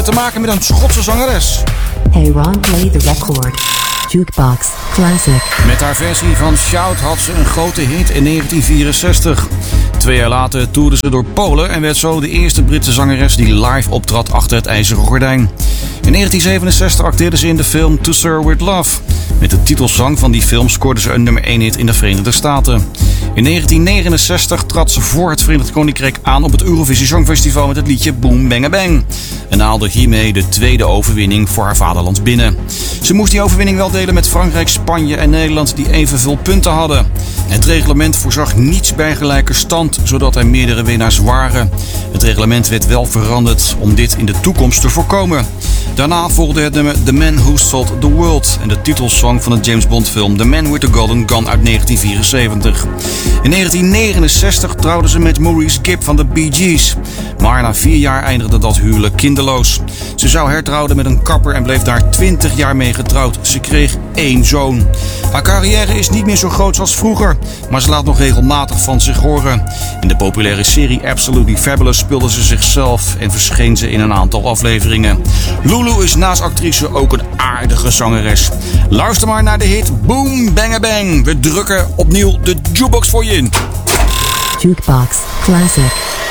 te maken met een Schotse zangeres. Hey Ron, play the record. Jukebox Classic. Met haar versie van Shout had ze een grote hit in 1964. 2 jaar later toerde ze door Polen en werd zo de eerste Britse zangeres die live optrad achter het ijzeren gordijn. In 1967 acteerde ze in de film To Sir With Love. Met de titelsong van die film scoorde ze een nummer 1 hit in de Verenigde Staten. In 1969 trad ze voor het Verenigd Koninkrijk aan op het Eurovisie Songfestival met het liedje Boom Bang Bang. En haalde hiermee de tweede overwinning voor haar vaderland binnen. Ze moest die overwinning wel delen met Frankrijk, Spanje en Nederland die evenveel punten hadden. Het reglement voorzag niets bij gelijke stand, zodat er meerdere winnaars waren. Het reglement werd wel veranderd om dit in de toekomst te voorkomen. Daarna volgde het nummer The Man Who Sold the World en de titelsong van de James Bond film The Man with the Golden Gun uit 1974. In 1969 trouwde ze met Maurice Gibb van de Bee Gees. Maar na 4 jaar eindigde dat huwelijk kinderloos. Ze zou hertrouwen met een kapper en bleef daar 20 jaar mee getrouwd. Ze kreeg 1 zoon. Haar carrière is niet meer zo groot als vroeger, maar ze laat nog regelmatig van zich horen. In de populaire serie Absolutely Fabulous speelde ze zichzelf en verscheen ze in een aantal afleveringen. Lulu is naast actrice ook een aardige zangeres. Luister maar naar de hit Boom Bang Bang. We drukken opnieuw de jukebox voor je in. Jukebox Classic.